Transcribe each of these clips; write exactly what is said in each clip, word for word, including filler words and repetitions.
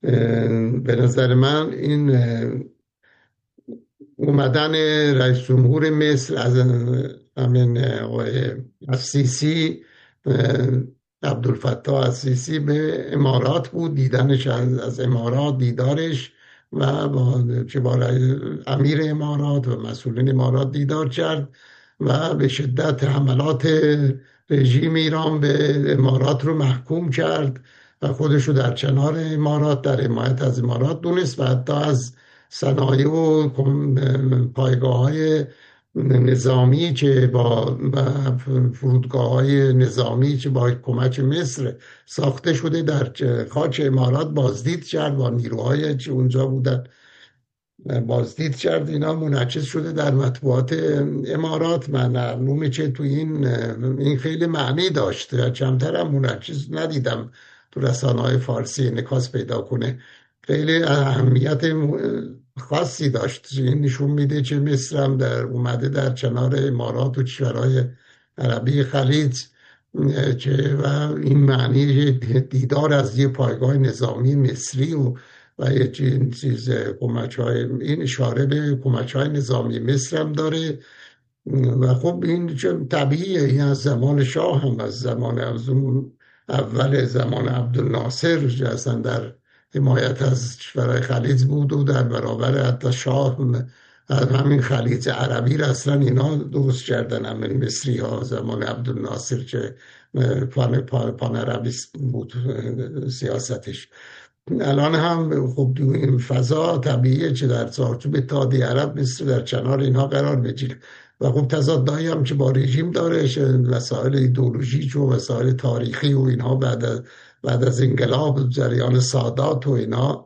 به نظر من این اومدن رئیس جمهور مصر از همین آقای السیسی، عبدالفتاح السیسی، به امارات بود، دیدنش از, از امارات، دیدارش و با چه با امیر امارات و مسئولین امارات دیدار کرد و به شدت حملات رژیم ایران به امارات رو محکوم کرد و خودش رو در کنار امارات، در حمایت از امارات دونست و حتی از صنایع و پایگاه های نظامی که با فرودگاه های نظامی که با کمک مصر ساخته شده در خاک امارات بازدید کرد، با نیروهای که اونجا بودن بازدید کرد. اینا منعکس شده در مطبوعات امارات. من معلومه که تو این این خیلی معنی داشت و کمتر هم منعکس ندیدم تو رسانه‌های فارسی انعکاس پیدا کنه. خیلی اهمیت خاصی داشت. این نشون میده که مصر هم در اومده در کنار امارات و کشورهای عربی خلیج که و این معنی دیدار از یه پایگاه نظامی مصری و و یه چیز کمک های، این اشاره به کمک های نظامی مصر هم داره و خب این طبیعیه. این از زمان شاه هم، از زمان از اول زمان عبدالناصر که اصلا در حمایت از کشورهای خلیج بود و در برابر حتی شاه از همین خلیج عربی را اصلا اینا درست کردن. همین مصری ها زمان عبدالناصر که پان, پان, پان عربی بود سیاستش. الان هم خب تو این فضا طبیعیه که در چارچوب اتحادیه عرب مصر در کنار اینها قرار بگیره و خب تضادهایی هم که با رژیم داره، مسائل ایدئولوژیک و مسائل تاریخی و اینها بعد از بعد از انقلاب، جریان سادات و اینها،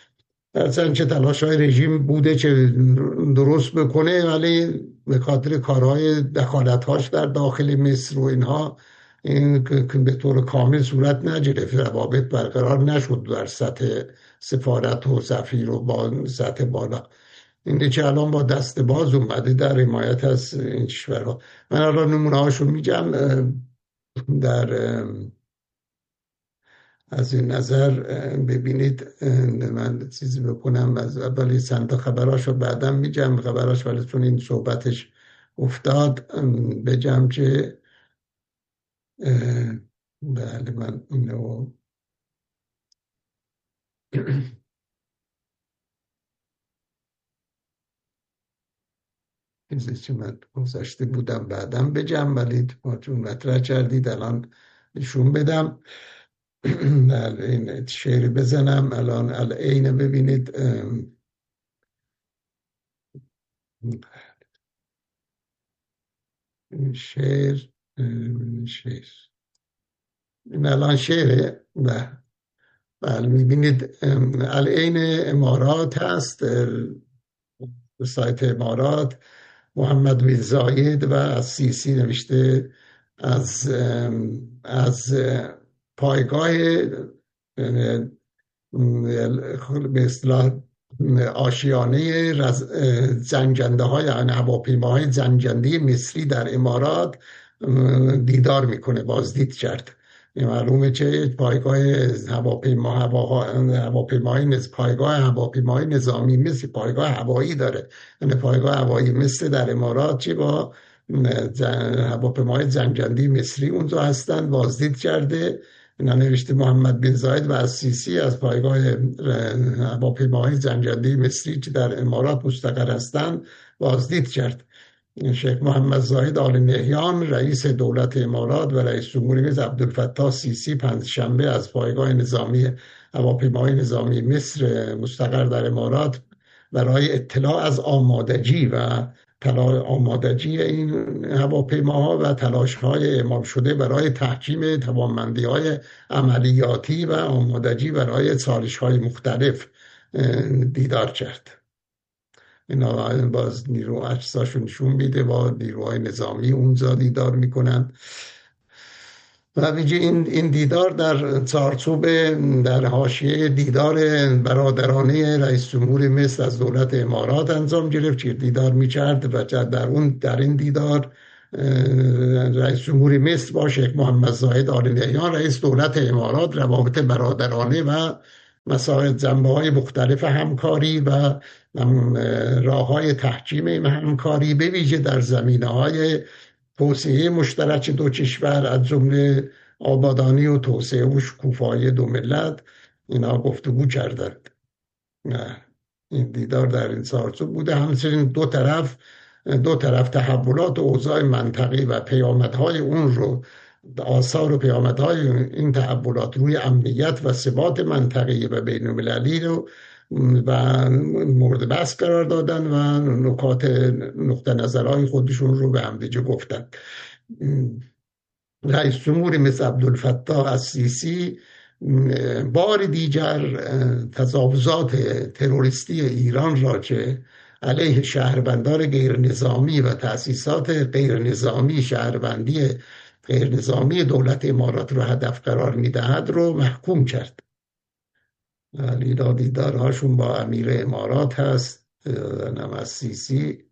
هرچند که تلاش های رژیم بوده که درست بکنه ولی به خاطر کارهای دخالتهاش در داخل مصر و اینها این به طور کامل صورت نگرفت، روابط برقرار نشد در سطح سفارت و سفیر و با سطح بالا. این که الان با دست باز اومده در حمایت از این کشورها. من الان نمونه هاشو میگم در از این نظر ببینید. من چیزی بکنم از اولی چند خبراش رو بعدم میگم خبراش، ولی چون این صحبتش افتاد بگم که بله من اینو چیزی که من گذاشته بودم بعدم بگم، ولی ما چون مطرح کردید الان نشون بدم. این شعر بزنم الان الان ببینید. شعر شعر این الان شعره و بله میبینید العین امارات هست، سایت امارات. محمد بن زاید و از سیسی نوشته از از پایگاه به اصطلاح آشیانه زنجنده های هواپیماهای زنجنده مصری در امارات دیدار میکنه، بازدید کرد. معلومه که پایگاه هواپیما هواپیمای نز پایگاه هواپیمای نظامی مثل پایگاه هوایی داره، یعنی پایگاه هوایی مثل در امارات چی با هواپیمای زنجنده مصری اونجا هستن، بازدید کرده. اینا نوشته محمد بن زاید و السیسی از پایگاه هواپیماهای زنجنده مصری که در امارات مستقر هستند بازدید کرد. شیخ محمد زاید آل نهیان رئیس دولت امارات و رئیس جمهور مصر عبدالفتاح سیسی پنجشنبه از پایگاه نظامی هواپیماهای نظامی مصر مستقر در امارات برای اطلاع از آمادگی و آمادگی این هواپیماها و تلاش‌های اعمال شده برای تحکیم توانمندی‌های عملیاتی و آمادگی برای چالش‌های مختلف دیدار کرد. اینا باز نیرو اجساشون نشون میده با نیروهای نظامی اونجا دیدار میکنن و میگه این این دیدار در چارچوب در حاشیه دیدار برادرانه رئیس جمهور مصر از دولت امارات انجام گرفت که دیدار میکرد و در اون در این دیدار رئیس جمهور مصر با شیخ محمد زاید آل نهیان رئیس دولت امارات روابط برادرانه و مسائل جنبه های مختلف همکاری و راه های تحکیم این همکاری، به ویژه در زمینه های توسعه مشترک دو کشور از جمله آبادانی و توسعه و شکوفایی دو ملت، اینا گفتگو کردند. این دیدار در این چارچوب بوده. همچنین دو طرف دو طرف تحولات و اوضاع منطقی و پیامدهای اون رو، آثار و پیامدهای این تحولات روی امنیت و ثبات منطقی و بین المللی رو و مورد بحث قرار دادن و نکات نقطه نظرهای خودشون رو به همدیگه گفتن. رئیس جمهوری مثل عبدالفتاح السیسی بار دیگر تجاوزات تروریستی ایران را که علیه شهروندان غیر نظامی و تأسیسات غیر نظامی، شهروندی غیر نظامی دولت امارات رو هدف قرار میدهد رو محکوم کرد. لیلا دیدارهاشون با امیر امارات هست، نم السیسی.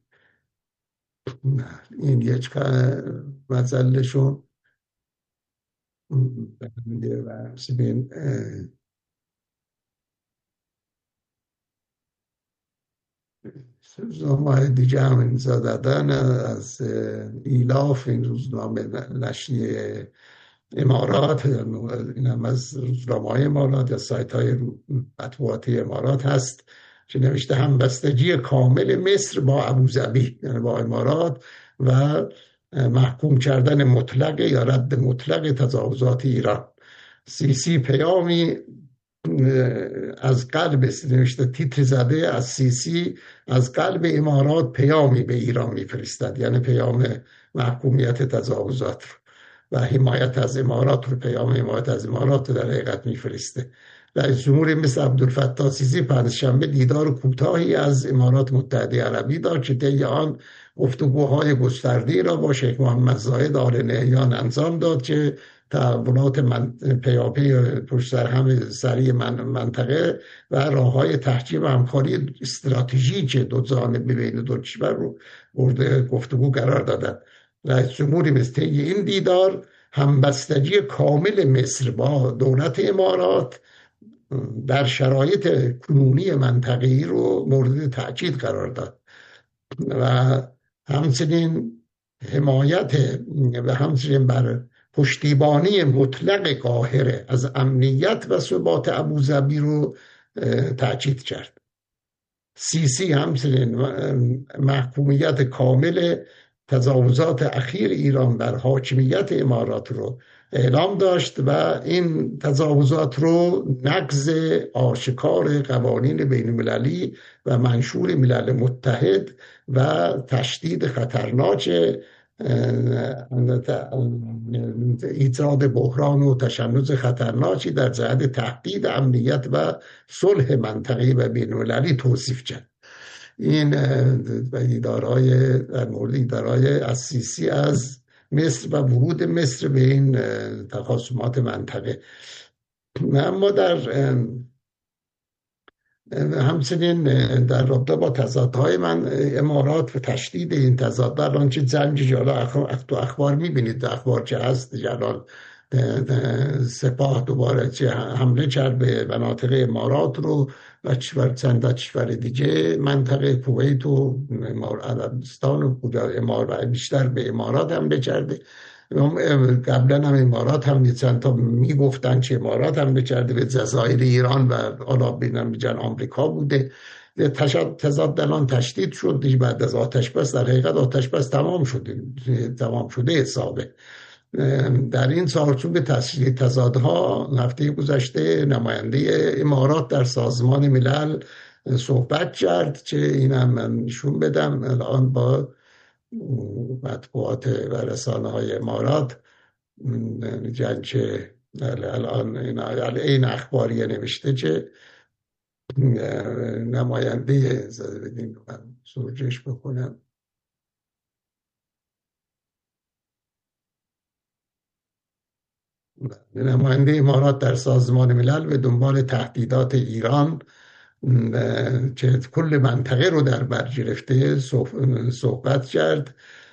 این یک مزلشون و سبین روزنامه دیگه هم امضا دادن از ایلاف، این روزنامه نشریه امارات، این هم از روزنامه های امارات یا سایت های مطبوعاتی امارات هست که نوشته همبستگی کامل مصر با ابوظبی، یعنی با امارات، و محکوم کردن مطلق یا رد مطلق تجاوزات ایران. سیسی پیامی از قلب، نوشته تیتر زده از سیسی از قلب امارات پیامی به ایران میفرستد، یعنی پیام محکومیت تجاوزات رو و حمایت از امارات رو، پیام حمایت از امارات رو در حقیقت میفرسته. رئیس جمهور مثل عبدالفتاح السیسی پنجشنبه دیدار کوتاهی از امارات متحده عربی داشت که طی آن گفتگوهای گسترده‌ای را با شیخ محمد زاید آل نهیان انجام داد که تحولات من پیاپی پشت سر هم سری من منطقه و راه‌های تحکیم همکاری استراتژیک دو جانبه بین دو کشور رو مورد گفتگو قرار دادند. رئیس جمهوری مثل طی این دیدار همبستگی کامل مصر با دولت امارات در شرایط کنونی منطقه‌ای رو مورد تأکید قرار داد و همچنین حمایت و همچنین بر پشتیبانی مطلق قاهره از امنیت و ثبات ابوظبی رو تأکید کرد. سیسی همچنین محکومیت کامل تجاوزات اخیر ایران بر حاکمیت امارات رو اعلام داشت و این تجاوزات رو نقض آشکار قوانین بین المللی و منشور ملل متحد و تشدید خطرناک ایجاد بحران و تشنج خطرناکی در جهت تهدید امنیت و صلح منطقه‌ای و بین المللی توصیف کرد. این دیدارهای در مورد دیدارهای السیسی از مصر و ورود مصر به این تخاصمات منطقه. اما در همچنین در رابطه با تضادهای من امارات و تشدید این تضاد، الان چه جنگی جالا تو اخبار میبینید، اخبار چه هست جلال سپاه دوباره چه حمله کرد به مناطق امارات رو و چند کشور دیگه، منطقه کویت و عربستان و امارات، بیشتر به امارات حمله کرده. قبلا هم امارات هم چند تا میگفتن که امارات حمله کرده به جزایر ایران و حالا بینم جن آمریکا بوده. تضاد الان تشدید شد بعد از آتش بس. در حقیقت آتش بس تمام شده تمام شده حسابه. در این چارچوب تشدید تضادها هفته گذشته نماینده امارات در سازمان ملل صحبت کرد که اینم من نشون بدم الان با مطبوعات و رسانه های امارات جنگ که الان این اخباریه نوشته که نماینده زده بدین من سرجش بکنم نماینده امارات در سازمان ملل به دنبال تهدیدات ایران که کل منطقه رو در بر گرفته صحبت کرد.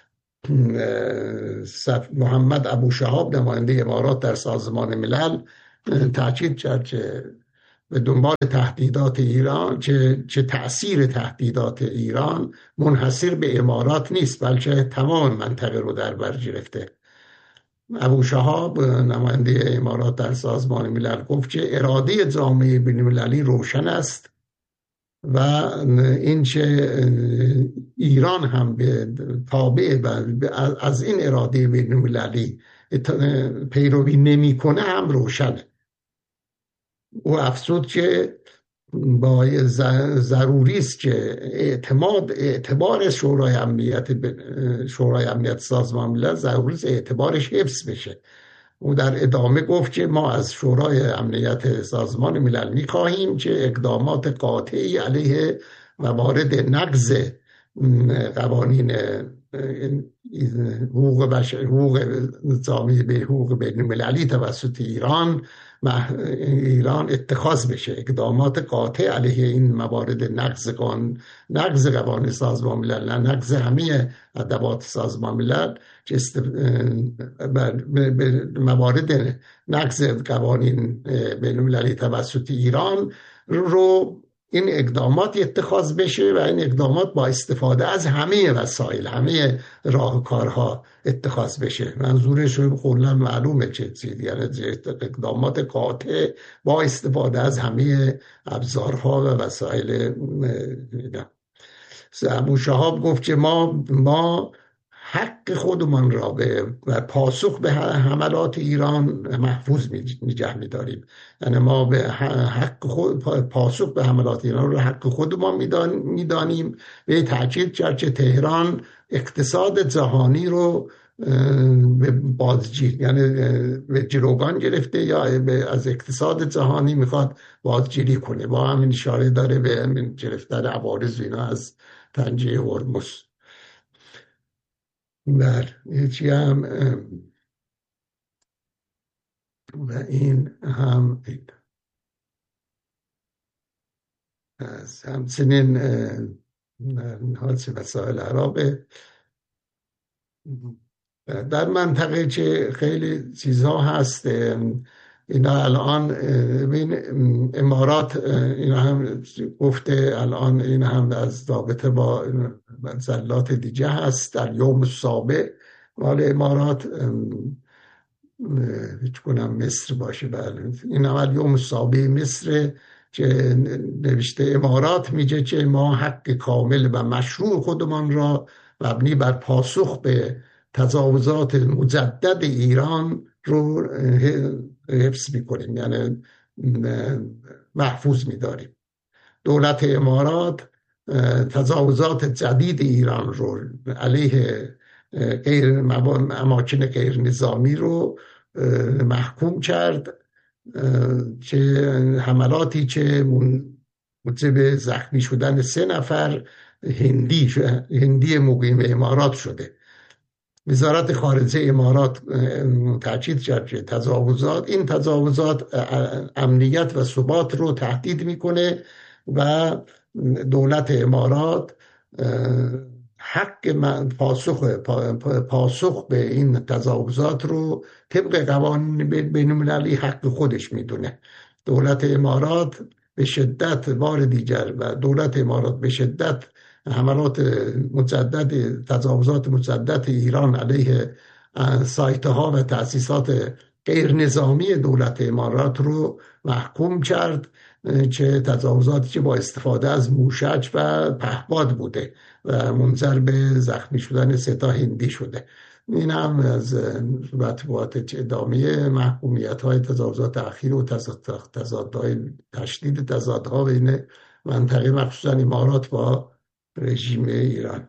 محمد ابو شهاب نماینده امارات در سازمان ملل تاکید کرد که به دنبال تهدیدات ایران، چه, چه تأثیر تهدیدات ایران منحصر به امارات نیست بلکه تمام منطقه رو در بر گرفته. ابو شهاب نماینده امارات در سازمان ملل گفت که اراده جامعه بین‌المللی روشن است و این چه ایران هم به تابع از این اراده بین‌المللی پیروی نمی‌کنه هم روشنه. او افزود که با ضروری است که اعتماد اعتبار شورای امنیت شورای امنیت سازمان ملل ضروری است اعتبارش حفظ بشه. او در ادامه گفت که ما از شورای امنیت سازمان ملل می‌خواهیم که اقدامات قاطعی علیه موارد نقض قوانین حقوق بشر حقوق نظامی به حقوق بین‌المللی توسط ایران ایران اتخاذ بشه. اقدامات قاطع علیه این موارد نقض قانون نقض قوانین سازمان ملل، نه نقض همه ادوات سازمان ملل، که موارد نقض قوانین بین‌المللی توسط ایران رو این اقدامات اتخاذ بشه و این اقدامات با استفاده از همه وسایل، همه راهکارها اتخاذ بشه. منظورش کلا معلومه چه چیزی، یعنی اقدامات قاطع با استفاده از همه ابزارها و وسایل. ابو شهاب گفت که ما ما حق خودمان را به و پاسخ به حملات ایران محفوظ نگه می‌داریم. یعنی ما به حق خود پاسخ به حملات ایران را حق خودمان می‌دانیم. به تاکید کرد که تهران اقتصاد جهانی رو به بازجی یعنی به گروگان گرفته یا از اقتصاد جهانی میخواد بازجویی کنه. با همین اشاره داره به همین گرفتن عوارض اینا از پنجه هرمز. بله یکی هم و این هم از همچنین حادثه وسایل عربه در منطقه که خیلی چیزها هست. اینا الان بین امارات اینا هم گفته الان این هم از رابطه با زلات دیگه هست. در یوم سابع مال امارات هیچ کنم مصر باشه. بله این اول یوم سابع مصر که نوشته امارات میگه که ما حق کامل و مشروع خودمان را مبنی بر پاسخ به تجاوزات مجدد ایران رو حفظ میکنیم، یعنی محفوظ میداریم. دولت امارات تجاوزات جدید ایران رو علیه غیر اماکن غیر نظامی رو محکوم کرد که حملاتی که موجب زخمی شدن سه نفر هندی هندی مقیم امارات شده. وزارت خارجه امارات تاکید کرد که تجاوزات این تجاوزات امنیت و ثبات رو تهدید میکنه و دولت امارات حق پاسخ پاسخ به این تجاوزات رو طبق قوانین بین‌المللی حق خودش میدونه. دولت امارات به شدت بار دیگر و دولت امارات به شدت حملات مجدد تجاوزات مجدد ایران علیه سایت ها و تأسیسات غیر نظامی دولت امارات رو محکوم کرد که تجاوزاتی که با استفاده از موشک و پهپاد بوده و منجر به زخمی شدن سه تا هندی شده. این هم از مطبوعات ادامه محکومیت های تجاوزات اخیر و تضادهای تشدید تضادها بین منطقه مخصوصا امارات با رژیم ایران.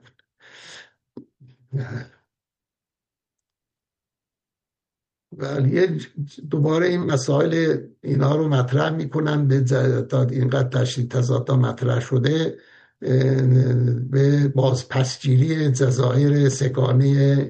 ولی دوباره این مسائل اینا رو مطرح میکنن به تا اینقدر تشدید تضادها مطرح شده به بازپسگیری جزایر سگانه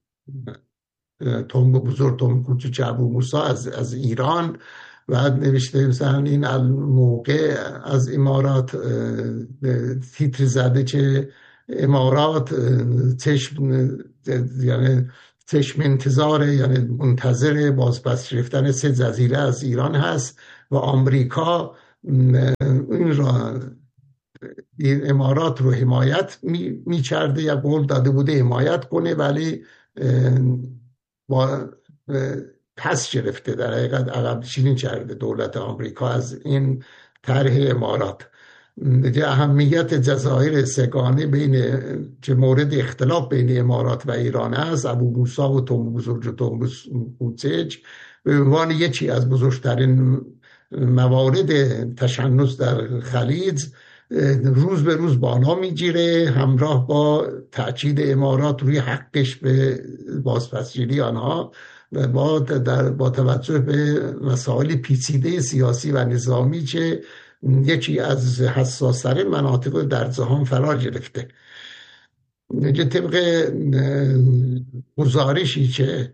تنگ بزرگ تنگ کوچک ابو موسی از از ایران. و نوشته مثلا این موقع از امارات تیتر زده که امارات چشم یعنی چشم انتظار یعنی منتظر بازپس گرفتن سه جزیره از ایران هست و آمریکا این را این امارات رو حمایت میچرده یا قول داده بوده حمایت کنه، ولی با پس گرفته، در حقیقت عقب نشینی کرده دولت آمریکا از این طرح امارات. دیگه اهمیت جزایر سگانه بین که مورد اختلاف بین امارات و ایران است، ابو موسی و توم بزرگ و توم بوتج، به عنوان یکی از بزرگترین موارد تشنج در خلیج روز به روز بالا میگیره، همراه با تأکید امارات روی حقش به بازپسگیری آنها و با, در با توجه به مسائل پیچیده سیاسی و نظامی که یکی از حساس‌ترین مناطق در جهان فرا گرفته. طبق گزارشی که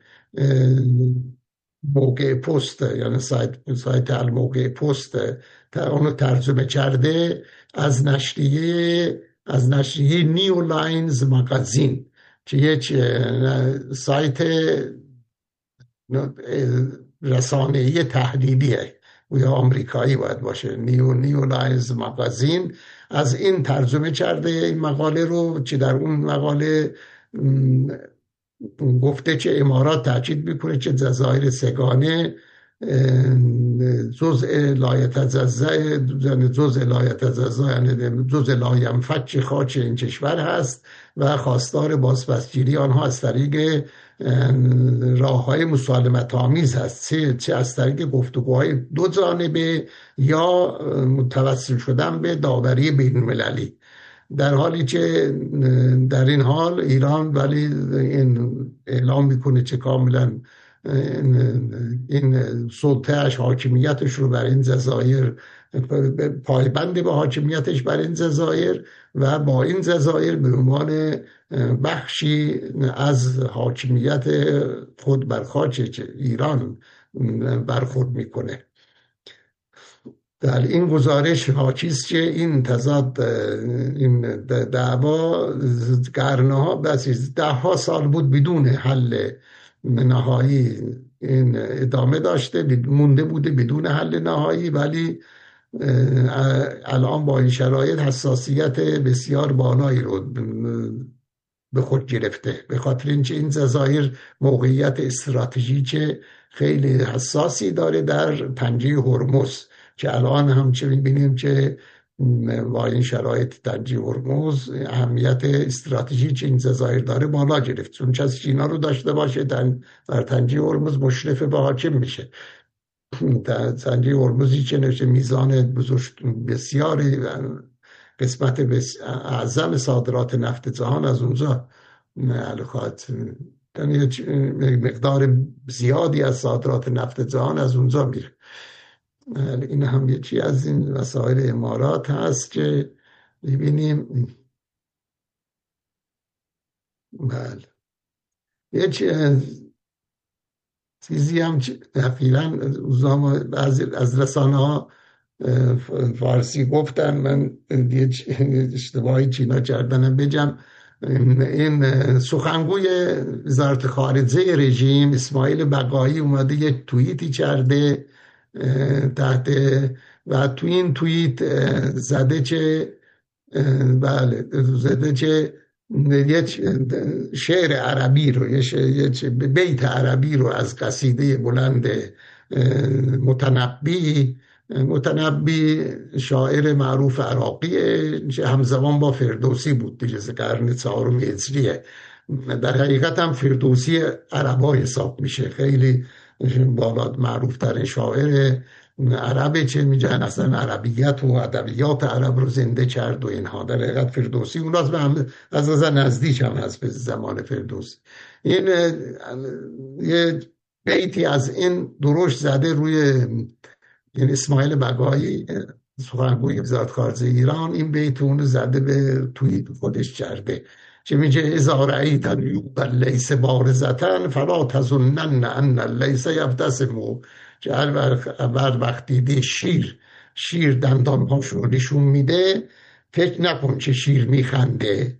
موقع پست، یعنی سایت سایت الموقع پست اونو ترجمه کرده، از نشریه از نشریه نیو لاینز مگزین که یک سایت رسانه‌ای تحلیلیه و یا آمریکایی باید باشه، نیو نیو لاینز مگزین از این ترجمه کرده این مقاله رو، که در اون مقاله گفته که امارات تاکید میکنه که جزایر سگانه جزء لایتجزا جزء لایتجزا یعنی جزء لاینفک خاک این کشور هست و خواستار بازپسگیری آنها از طریق راه‌های مسالمت آمیز هست، چه از طریق گفتگوهای دو جانبه یا متوسل شدن به داوری بین المللی. در حالی که در این حال ایران ولی این اعلام میکنه که کاملا این سلطه‌اش، حاکمیتش رو بر این جزایر پایبند به حاکمیتش بر این جزایر و با این جزایر به عنوان بخشی از حاکمیت خود بر خاک ایران برخورد میکنه. در این گزارش حاکی است که این تضاد، این دعوا قرنها بس ده ها سال بود بدون حل نهایی، این ادامه داشته مونده بوده بدون حل نهایی، ولی الان با این شرایط حساسیت بسیار بالایی رو به خود گرفته، به خاطر اینکه این جزایر موقعیت استراتژیک خیلی حساسی داره در پنجه هرمز، که الان هم چه می‌بینیم که با این شرایط تنجی هرمز اهمیت استراتژیک این جزایر داره بالا گرفت، چون چه از چینا رو داشته باشه در تنجی هرمز مشرف به حاکم میشه. تنجی هرمزی که نشه میزان بزرگ بسیاری قسمت بس اعظم صادرات نفت جهان از اونجا الخات، یعنی مقدار زیادی از صادرات نفت جهان از اونجا میره. این هم یکی از این وسایل امارات هست که ببینیم. بله، یک چیزی هم اخیراً بعضی از رسانه ها فارسی گفتن، من اشتباهی چینا کردنم بجم، این سخنگوی وزارت خارجه رژیم اسماعیل بقایی اومده یک توییتی کرده تحت و تو این توییت زده که بله زده که یک شعر عربی رو، یک بیت عربی رو از قصیده بلند متنبی متنبی شاعر معروف عراقیه که همزمان با فردوسی بود، دیگه قرن چهارم هجریه، در حقیقت هم فردوسی عربا حساب میشه، خیلی بالا معروف ترین شاعر عربه، چه میگن اصلا عربیت و ادبیات عرب رو زنده کرد و اینها. در حقیقت فردوسی اون از از از نزدیک هم هست به زمان فردوسی. این یه بیتی از این درشت زده روی این اسماعیل بقایی سخنگوی وزارت خارجه ایران، این بیت اون زده به توییت خودش کرده که میگه اذا رأیت العیوب لیس بارزة فلا تظنن ان لیس یبتسم، که هر وقت دیدی شیر شیر دندانهاش رو نشون میده فکر نکن که شیر میخنده،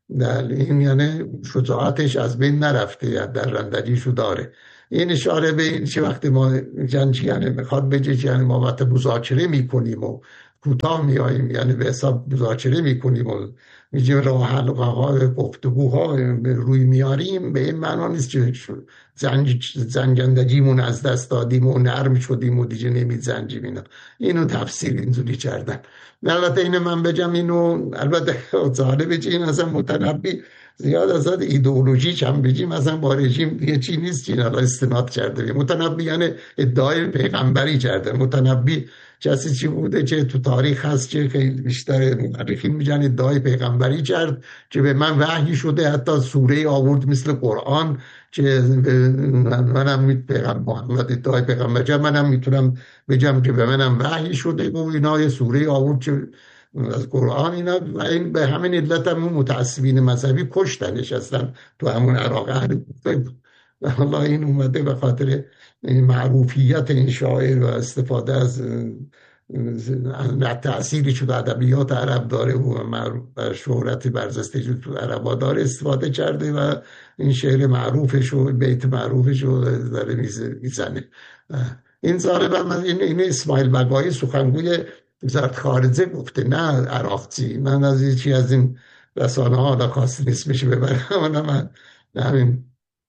در این یعنی شجاعتش از بین نرفته، یا در رندگیشو داره. این اشاره به این چه وقتی ما جنجی یعنی میخواد بگه یعنی ما وقت مذاکره میکنیم و کوتاه میاییم، یعنی به حساب مذاکره میکنیم و میگیم راه حلقه ها گفتگوها روی میاریم، به این معنا نیست که زنج زنجندگیمون از دست دادیم و نرم شدیم و دیگه نمید زنجیم. اینا اینو تفسیر اینجوری کردن. البته اینو من بگم، اینو البته جالب بگی این اصلا متنبی زیاد از ایدئولوژی چم بگیم اصلا با رژیم دیگه چی نیست که این الان استناد کرده. متنبی یعنی ادعای پیغمبری کرده. متنبی کسی چی بوده که تو تاریخ هست که خیلی بیشتر مورخین میگن ادعای پیغمبری کرد که به من وحی شده، حتی سوره آورد مثل قرآن که منم پیغمبر محمد ادعای پیغمبر کرد، منم میتونم بگم که به منم وحی شده و اینا یه سوره آورد که از قرآن. اینا و این به همین علت هم متعصبین مذهبی کشتنش هستن تو همون عراق. اهل و حالا این اومده به خاطر معروفیت این شاعر و استفاده از تأثیری که ادبیات عرب داره و شهرت برجسته تو عربا داره استفاده کرده و این شعر معروفش و بیت معروفش رو داره میزنه. این ظالبا من این, این اسماعیل بقایی سخنگوی وزارت خارجه گفته، نه عراقچی. من از یکی از این رسانه ها حالا خواست اسمش ببرم، من همین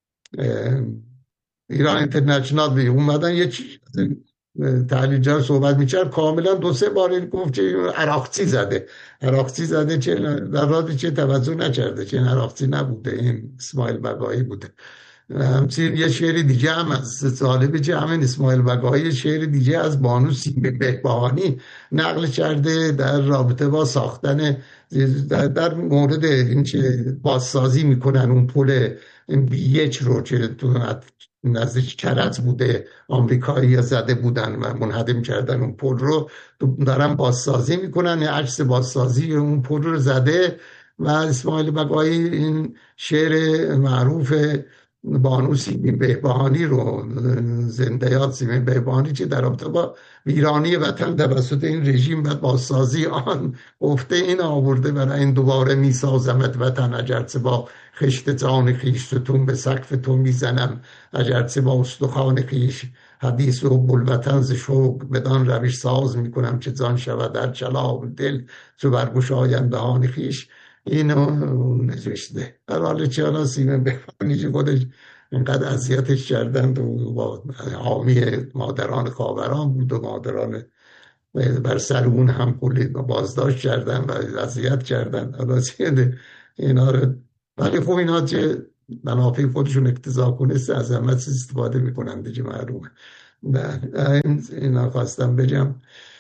ایران اینترنشنال بی اومدن یه چیز تحلیلگر صحبت میکرد، کاملا دو سه بار این گفت که عراقچی زده عراقچی زده چه در رادی چه توجه نکرده که این عراقچی نبوده، این اسماعیل بقایی بوده. همچنین یه شعر دیگه هم از طالب که همین اسماعیل بقایی شعر دیگه از بانو سیمه بهبهانی نقل کرده در رابطه با ساختن در, در مورد این که بازسازی میکنن اون پل بیچ رو که تو نزدیک کرج بوده، آمریکایی زده بودن و منهدم کردن اون پل رو، دارن بازسازی میکنن. یه عکس بازسازی اون پل رو زده و اسماعیل بقایی این شعر معروف بانو سیمین بهبهانی رو، زنده یاد سیمین بهبهانی، که در رابطه با ویرانی وطن توسط این رژیم و بازسازی آن گفته، این آورده برای این دوباره میسازمت وطن، اگرچه با خشت جان خیش ستون به سقف تو میزنم، اگرچه با استخوان خیش حدیث و بلوطن ز شوق بدان روش ساز میکنم که جان شود در چلاب دل چو برگشایم دهان خیش. اینو نوشته. در حال چه حالا سیمین بهبهانی که خودش اینقدر اذیتش کردند و با حامی مادران خاوران بود و مادران بر سر اون هم کلی بازداشت کردن و اذیت کردن. حالا اینا رو، ولی خب اینا که منافع خودشون اقتضا کنه از همه چیز استفاده میکنن دیگه، معلومه. اینا خواستم بگم.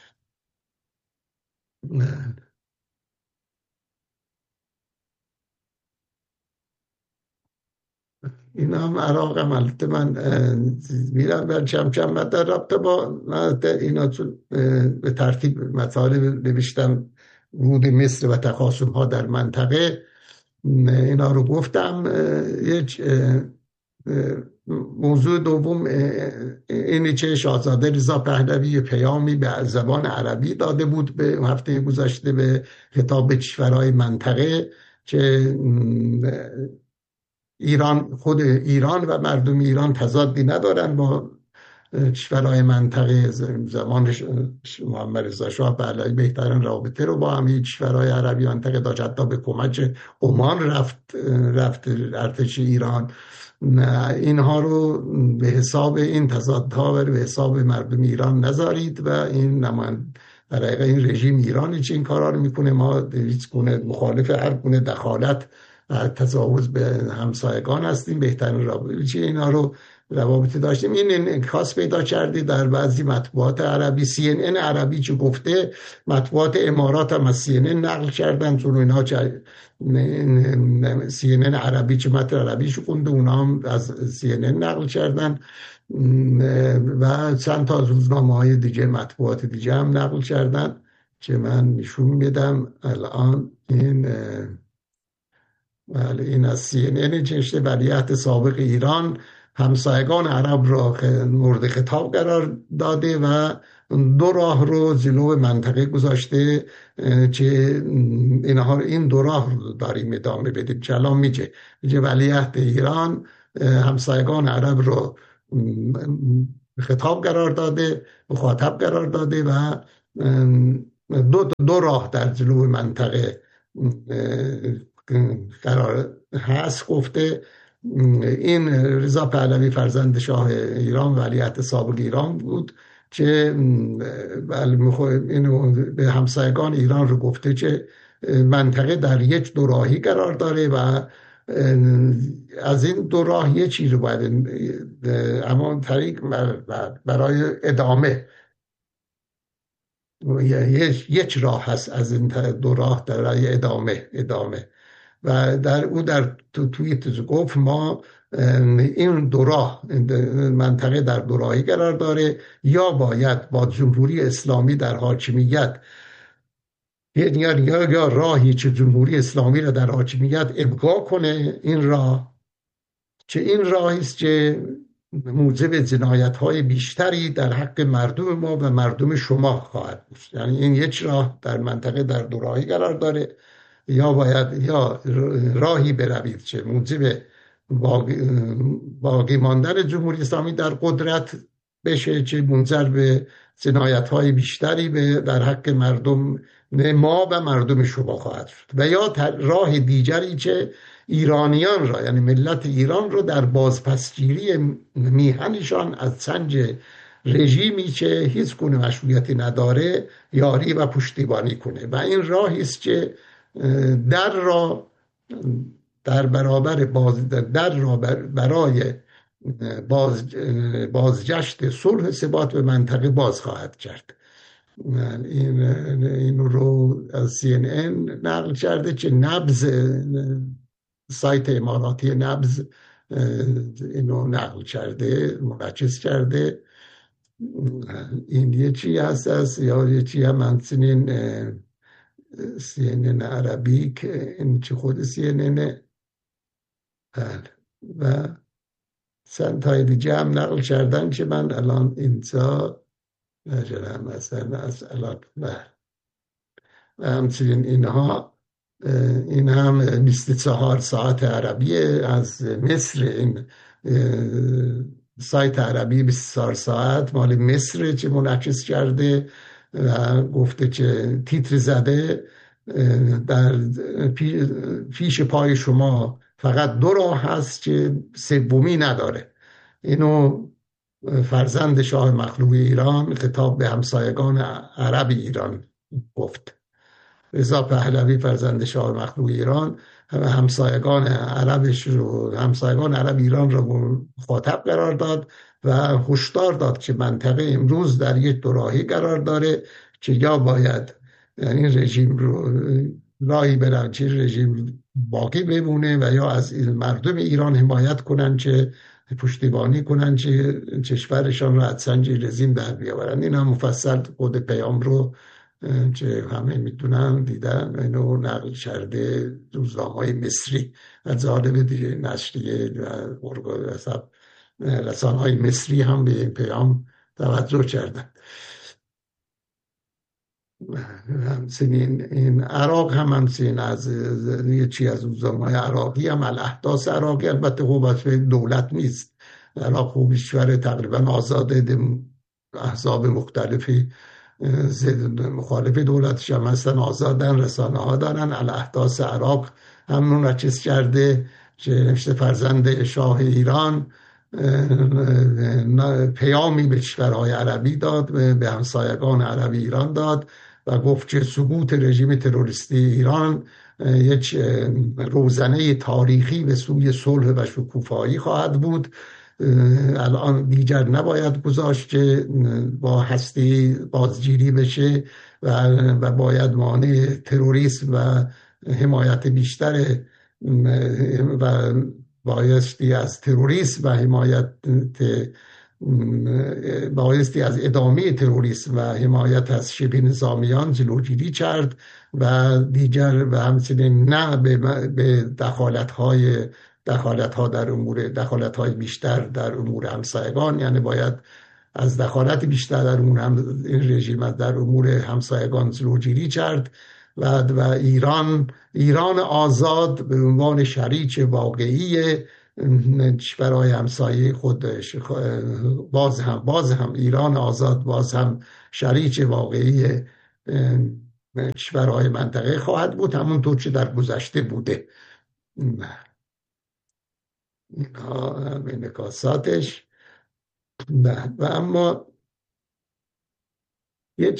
اینا هم عراق هم البته من میرم بر چم چم در رابطه با اینا به ترتیب مطالب نوشتم، ورود مصر و تخاصم ها در منطقه، اینا رو گفتم. یک موضوع دوم اینه که شاهزاده رضا پهلوی پیامی به زبان عربی داده بود به هفته گذشته به خطاب کشورهای منطقه که ایران، خود ایران و مردم ایران تضادی ندارن با کشورهای منطقه. زمان محمد رضا شاه پهلوی بهترین رابطه رو با همه کشورهای عربی منطقه داشت، حتی به کمک عمان رفت رفت ارتش ایران. اینها رو به حساب این تضادها و به حساب مردم ایران نذارید و این نمان در حقیقت این رژیم ایرانی چه این کارا رو میکنه. ما هیچ گونه مخالف هر گونه دخالت تجاوز به همسایگان هستیم، بهترین رابطه اینا رو روابط داشتیم. این انعکاس پیدا کرده در بعضی مطبوعات عربی. سی ان ان عربی چه گفته، مطبوعات امارات هم از سی ان ان نقل کردن، چون اینها چه سی ان ان عربی چه متن عربیشو خونده، اونا هم از سی ان ان نقل کردن و چند تا روزنامه های دیگه، مطبوعات دیگه هم نقل کردن که من نشون میدم الان. این بله این از سی ان ان چشته ولیعهد سابق ایران همسایگان عرب را مورد خطاب قرار داده و دو راه رو جلو منطقه گذاشته که اینها این دو راه رو داریم ادامه بدیم. چلا میگه میگه ولیعهد ایران همسایگان عرب رو خطاب قرار داده، مخاطب قرار داده و دو, دو راه در جلو منطقه قرار هست. گفته این رضا پهلوی فرزند شاه ایران ولیعهد سابق ایران بود که اینو به همسایگان ایران رو گفته که منطقه در یک دوراهی قرار داره و از این دو راه یه چیز رو باید اما طریق برای ادامه یک راه هست از این دو راه برای ادامه ادامه و در او در تو توییت گفت ما این دو راه منطقه در دوراهی قرار داره، یا باید با جمهوری اسلامی در حاکمیت یا یا راهی که جمهوری اسلامی را در حاکمیت ابقا کنه این راه، که این راهی است که موجب جنایت‌های بیشتری در حق مردم ما و مردم شما خواهد بود. یعنی این یک راه در منطقه در دوراهی قرار داره، یا باید یا راهی بروید که موجب باقی, باقی ماندن جمهوری اسلامی در قدرت بشه که منجر به جنایت‌های بیشتری به در حق مردم ما و مردم شما خواهد شد، و یا راه دیگری که ایرانیان را یعنی ملت ایران رو در بازپسگیری میهنشان از سنج رژیمی که هیچ گونه مشروعیتی نداره یاری و پشتیبانی کنه. و این راهی است که در را در برابر باز در را برای باز بازگشت صلح ثبات به منطقه باز خواهد کرد. این این رو از سی ان ان نقل کرده که نبض سایت اماراتی نبض اینو نقل کرده، منعکس کرده. این یه چی هست از یا یه چی هم همچنین سی ان ان عربی که این چه خود سی ان ان و چند تای دیگه هم نقل کردن که من الان اینجا نجرم مثلا از الان و همچنین اینها این هم بیست و چهار ساعت عربی از مصر. این سایت عربی بیست و چهار ساعت مال مصر که منعکس کرده و گفته که تیتر زده در پیش پای شما فقط دو راه هست که سومی نداره. اینو فرزند شاه مخلوع ایران خطاب به همسایگان عرب ایران گفت. رضا پهلوی فرزند شاه مخلوع ایران همسایگان عربش رو همسایگان عرب ایران رو مخاطب قرار داد و هشدار داد که منطقه امروز در یک دوراهی قرار داره که یا باید این رژیم رو راهی برن که رژیم باقی بمونه و یا از مردم ایران حمایت کنن که پشتیبانی کنن که کشورشان رو از سنج رژیم در بیاورن. این هم مفصل خود پیام رو که همه میدونن دیدن اینو نقل کرده روزنامه‌های مصری و جالب دیگه نشریه و رسانه‌های مصری هم به این پیام توجه کردن. همچنین این عراق هم همچنین از یه چی از روزنامه‌های عراقی هم الاحداث عراقی، البته خوب دولت نیست، عراق خوب کشور تقریبا آزاده، احزاب مختلفی مخالف دولتش هم هستن، آزادن، رسانه ها دارن. الاحداث عراق هم منعکس کرده که نوشته فرزند شاه ایران پیامی به کشورهای عربی داد، به همسایگان عربی ایران داد و گفت که سقوط رژیم تروریستی ایران یک روزنه تاریخی به سوی صلح و شکوفایی خواهد بود. الان دیگر نباید گذاشت که با هستی بازگیری بشه و, و باید مانع تروریسم و حمایت بیشتر و بایستی از تروریسم و حمایت بایستی از ادامه تروریسم و حمایت از شبه نظامیان جلوگیری کرد و دیگر و همچنین نه به دخالت های دخالت ها در امور دخالت های بیشتر در امور همسایگان. یعنی باید از دخالت بیشتر در اون هم این رژیم در امور همسایگان جلوگیری کرد و و ایران ایران آزاد به عنوان شریک واقعی برای همسایه خودش باز هم باز هم ایران آزاد باز هم شریک واقعی کشورهای منطقه خواهد بود، همونطور که در گذشته بوده. اینها انعکاساتش. و اما یه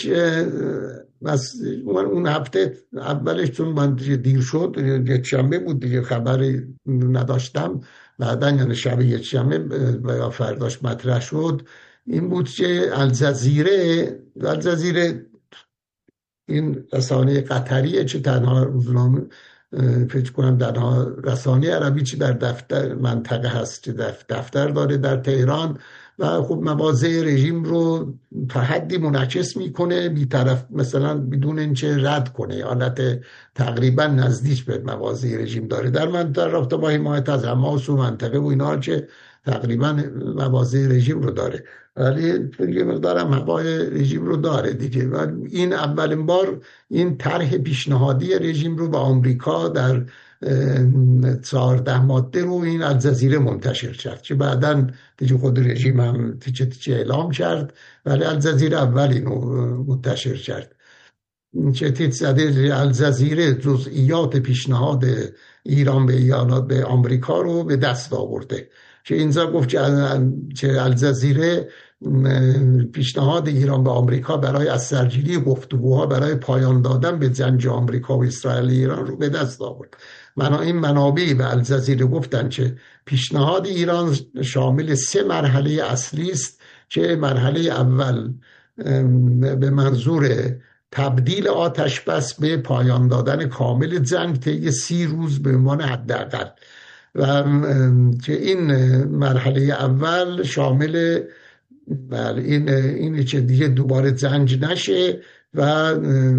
اون هفته اولش چون من دیر شد، یک شنبه بود دیگه، خبری نداشتم، بعدا یعنی شب یک شنبه و یا فرداش مطرح شد، این بود که الجزیره الجزیره این رسانه قطریه چه تنها روزنامه فکر کنم تنها رسانه عربی چه در دفتر منطقه هست که دفتر داره در تهران و خب مواضع رژیم رو تا حدی منعکس میکنه، بی‌طرف مثلا بدون اینکه رد کنه، حالت تقریبا نزدیک به مواضع رژیم داره در منطقه، رابطه با حمایت از حماس و منطقه و اینا که تقریبا مواضع رژیم رو داره، ولی یه مقدارم هوای رژیم رو داره دیگه. و این اولین بار این طرح پیشنهادی رژیم رو به آمریکا در چهارده ماده رو این الجزیره منتشر کرد که بعداً دیگه خود رژیم هم تیچه تیچه اعلام کرد، ولی الجزیره اول اینو منتشر کرد. چه تیتر زده الجزیره جزئیات پیشنهاد ایران به ایالات به آمریکا رو به دست آورده، که اینجا گفت که الجزیره پیشنهاد ایران به آمریکا برای از سرگیری گفتگوها برای پایان دادن به جنگ آمریکا و اسرائیل ایران رو به دست آورد. من این منابعی به الجزیره گفتن که پیشنهاد ایران شامل سه مرحله اصلی است که مرحله اول به منظور تبدیل آتش بس به پایان دادن کامل جنگ طی سی روز به عنوان حداقل، و که این مرحله اول شامل این اینه که دیگه دوباره جنگ نشه و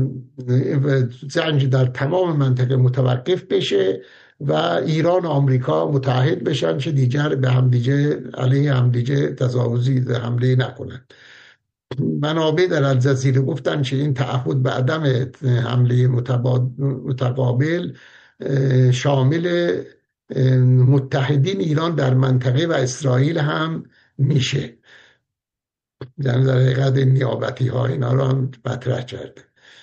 جنگ در تمام منطقه متوقف بشه و ایران و آمریکا متحد بشن که دیگر به همدیگه علیه همدیگه تجاوزی حمله نکنند. منابع در الجزیره گفتن که این تعهد به عدم حمله متقابل شامل متحدین ایران در منطقه و اسرائیل هم میشه، در حقیقت نیابتی ها اینا رو هم مطرح کرده.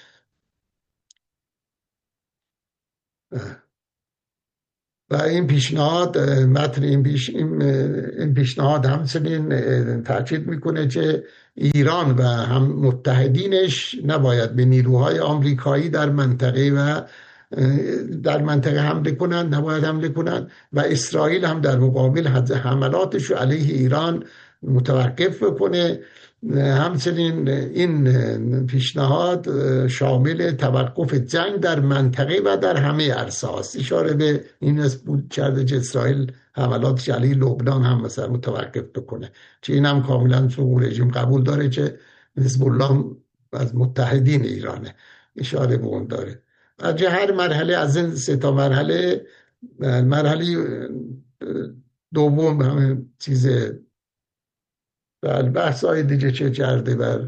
و این پیشنهاد متن این, پیش این پیشنهاد همچنین تاکید میکنه که ایران و هم متحدینش نباید به نیروهای آمریکایی در منطقه و در منطقه حمله کنند، نباید حمله کنند، و اسرائیل هم در مقابل حملاتش رو علیه ایران متوقف بکنه. همچنین این پیشنهاد شامل توقف جنگ در منطقه و در همه عرصه است. اشاره به این بود کرده که اسرائیل حملاتش علیه لبنان هم مثلا متوقف بکنه، که این هم کاملا تو رژیم قبول داره که حزب الله از متحدین ایرانه، اشاره به اون داره. و هر مرحله از این سه تا مرحله، مرحله دوم همه چیز بحث های دیگه چه کرده بر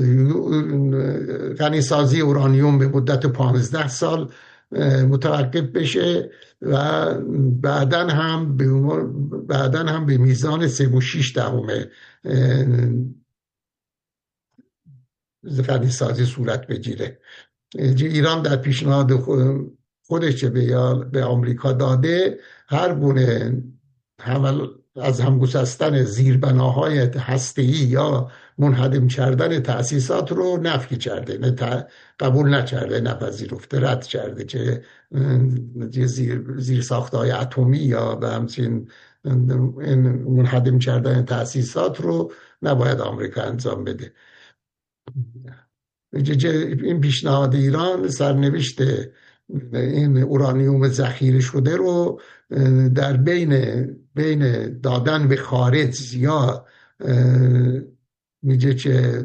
غنیسازی اورانیوم به مدت پانزده سال متوقف بشه و بعداً هم به بعداً هم به میزان سه و شیش دهم غنیسازی صورت بگیره. ایران در پیشنهاد خودش به آمریکا داده هر گونه حمل از همگسستن زیربناهای هسته‌ای یا منهدم کردن تأسیسات رو نفی کرده، نه قبول نکرده، نپذیرفته، رد کرده که زیر, زیر ساختهای اتمی یا به همچین منهدم کردن تأسیسات رو نباید آمریکا انجام بده. این پیشنهاد ایران سرنوشت این اورانیوم ذخیره شده رو در بین بین دادن به خارج یا میگه که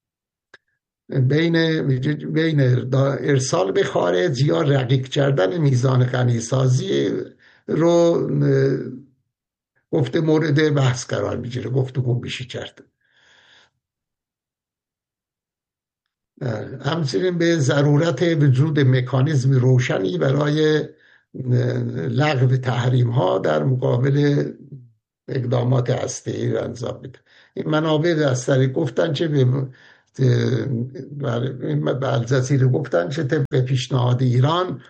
بین بین ارسال به خارج یا رقیق کردن میزان غنیسازی رو گفته مورد بحث قرار میگیره، گفتگو میشه کرد. همچنین به ضرورت وجود مکانیزم روشنی برای لغو تحریم ها در مقابل اقدامات هسته‌ای را انجام میده. این منابع بستری گفتن چه به به الجزیره گفتن چه طبق پیشنهاد ایران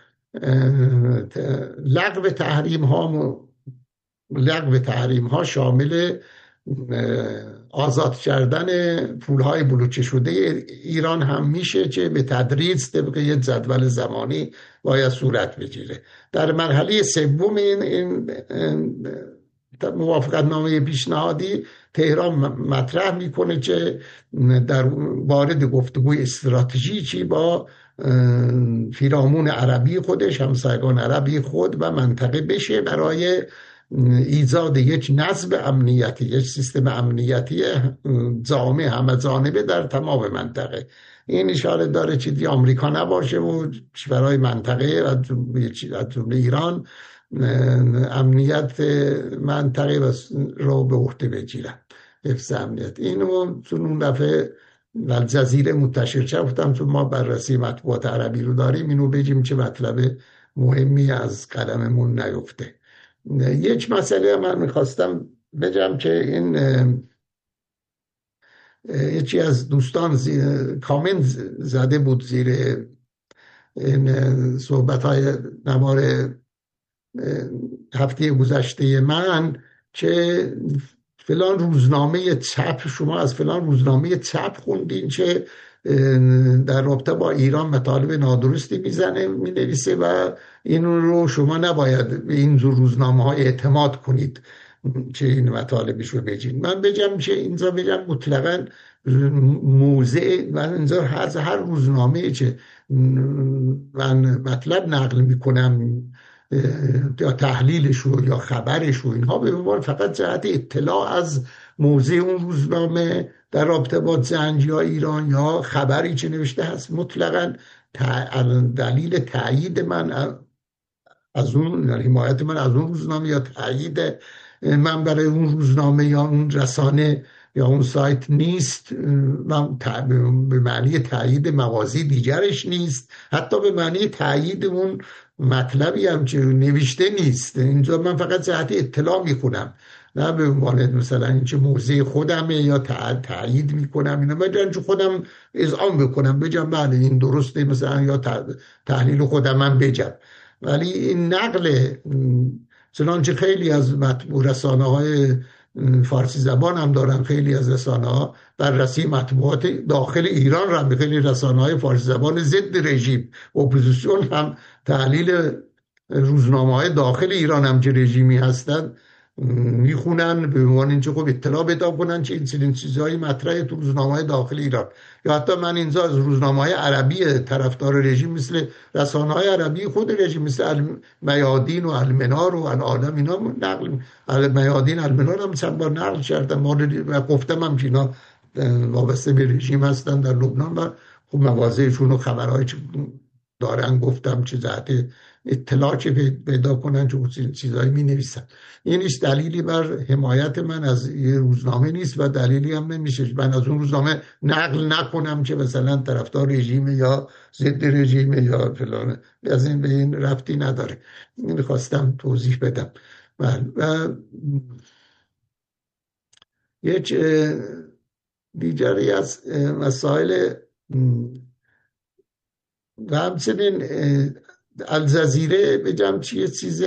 لغو تحریم ها لغو تحریم ها شامل آزاد کردن پولهای بلوکه شده ایران هم میشه که به تدریج طبق یک جدول زمانی باید صورت بگیره. در مرحله سوم این, این موافقت نامه پیشنهادی تهران مطرح میکنه که در وارد گفتگوی استراتژیکی با پیرامون عربی خودش، همسایگان عربی خود و منطقه بشه برای ایجاد یک نظم امنیتی، یک سیستم امنیتی جامع همه‌جانبه در تمام منطقه. این اشاره داره که دی آمریکا نباشه و برای منطقه از جمله ایران امنیت منطقه رو به عهده بگیرن، حفظ امنیت. اینو چون اون دفعه الجزیره منتشر شد گفتم چون ما بررسی مطبوعات عربی رو داریم اینو بگیم که مطلب مهمی از قلممون نیفته. یک مسئله من میخواستم بگم که این یکی از دوستان کامنت زده بود زیر این صحبت های نوار هفته گذشته من که فلان روزنامه چپ، شما از فلان روزنامه چپ خوندین که در رابطه با ایران مطالب نادرستی میزنه مینویسه و این رو شما نباید به این روزنامه ها اعتماد کنید که این مطالبش رو بگین. من بگم که اینجا بگم مطلقاً موضع من اینجا هر هر روزنامه که من مطلب نقل میکنم یا تحلیلش رو یا خبرش رو اینها به عنوان فقط جهت اطلاع از موضع اون روزنامه در رابطه با جنگ یا ایران یا خبری که نوشته هست، مطلقاً دلیل تایید من از اون، حمایت من از اون روزنامه یا تایید من برای اون روزنامه یا اون رسانه یا اون سایت نیست. به معنی تایید موازی دیگرش نیست، حتی به معنی تایید اون مطلبی هم که نوشته نیست. اینجا من فقط جهت اطلاع میکنم، نه به عنوان مثلا اینکه موضع خودمه یا تایید میکنم اینا. من خودم اذعان بکنم بگم بله این درسته مثلا یا تحلیل خودم من بگم، ولی این نقل چنانچه خیلی از مطبوع رسانه های فارسی زبان هم دارن، خیلی از رسانه ها بررسی مطبوعات داخل ایران را، خیلی رسانه های فارسی زبان ضد رژیم اپوزیسیون هم تحلیل روزنامه های داخل ایران هم که رژیمی هستن میخونن به عنوان اینکه خب اطلاع پیدا کنن که این چنین چیزهایی مطرحه تو روزنامه های داخل ایران. یا حتی من اینجا از روزنامه های عربی طرفدار رژیم مثل رسانه های عربی خود رژیم مثل المیادین و المنار و العالم اینا نقل، المیادین المنار هم چند بار نقل کردم و گفتم هم که اینا وابسته به رژیم هستن در لبنان و خب مواضعشون و خبرهایی دارن گفتم چه جهت اطلاع چه پیدا کنن چه چیزایی می نویسن. این هیچ دلیلی بر حمایت من از یه روزنامه نیست و دلیلی هم نمیشه من از اون روزنامه نقل نکنم که مثلا طرفدار رژیم یا ضد رژیم یا فلان، از این به این ربطی نداره. این خواستم توضیح بدم. و یک دیگری از مسائل و همچنین الجزیره بگم چیه چیز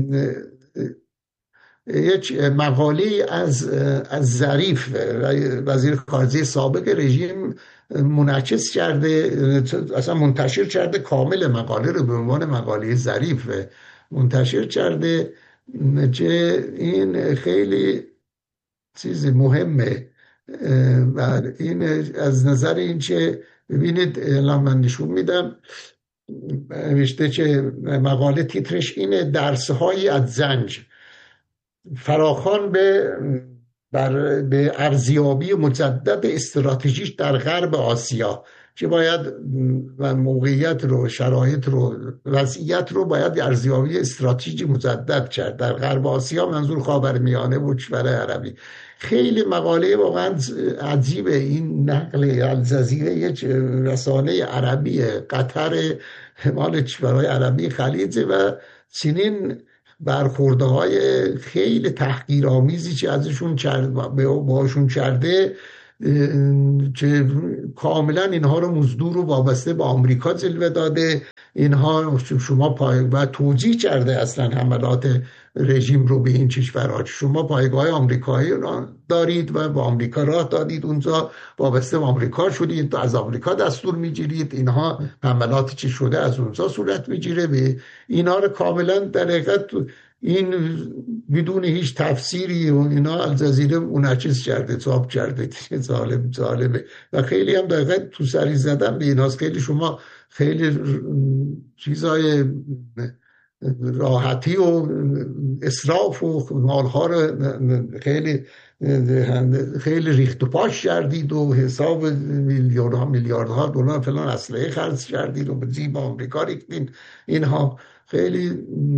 یک مقاله از از ظریف وزیر خارجه سابق رژیم منعکس کرده، اصلا منتشر کرده کامل مقاله رو به عنوان مقاله ظریف منتشر کرده که این خیلی چیز مهمه و این از نظر این که ببینید الان من نشون میدم نوشته که مقاله تیترش اینه: درس‌هایی از جنگ، فراخوان به بر به ارزیابی مجدد استراتژیک در غرب آسیا. که باید و موقعیت رو، شرایط رو، وضعیت رو باید ارزیابی استراتژی مجدد کرد در غرب آسیا، منظور خاورمیانه و کشورهای عربی. خیلی مقاله واقعا عجیبه. این نقل الجزیره، یک رسانه عربی قطر مال کشورهای عربی خلیجه و چنین برخورده های خیلی تحقیرآمیزی که ازشون کرد باشون کرده که کاملا اینها رو مزدور و وابسته به آمریکا جلوه داده. اینها شما پای و توجیه کرده اصلا حملات رژیم رو به این کشورها. شما پایگاه آمریکایی را دارید و با آمریکا راه دادید، اونجا وابسته به آمریکا شدید، از آمریکا دستور میگیرید، اینها حملاتی که شده از اونجا صورت میگیره. به اینا رو کاملا در حقیقت این بدون هیچ تفسیری و اینا الجزیره اون چیز کرده، چاپ کرده. ظالم ظالمه و خیلی هم دقیقا تو سری زدن به ایناست. خیلی شما خیلی چیزای راحتی و اسراف و مالها رو خیلی خیلی ریخت و پاش کردید و حساب میلیاردها میلیاردها دلار فلان اسلحه خرج کردید و به جیب آمریکا ریختین. اینها خیلی